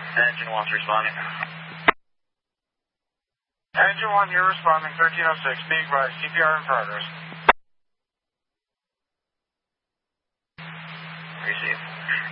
Engine 1's responding. Engine 1, you're responding, 1306, being advised, CPR in progress. Receive.